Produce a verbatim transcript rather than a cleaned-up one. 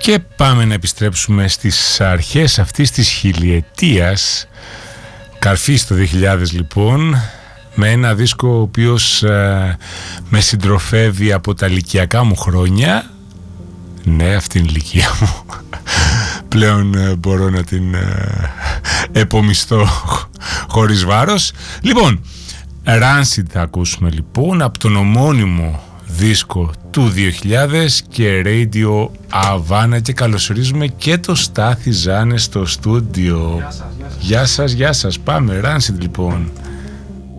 Και πάμε να επιστρέψουμε στις αρχές αυτής της χιλιετίας, καρφί στο δύο χιλιάδες λοιπόν, με ένα δίσκο ο οποίος ε, με συντροφεύει από τα ηλικιακά μου χρόνια. Ναι, αυτή είναι η ηλικία μου. Πλέον ε, μπορώ να την ε, επομιστώ χωρίς βάρος. Λοιπόν, Rancid θα ακούσουμε λοιπόν από τον ομώνυμο δίσκο του δύο χιλιάδες και Radio Havana, και καλωσορίζουμε και το Στάθη Ζάνε στο στούντιο. Γεια σας, γεια σας, γεια σας. Πάμε, Rancid λοιπόν.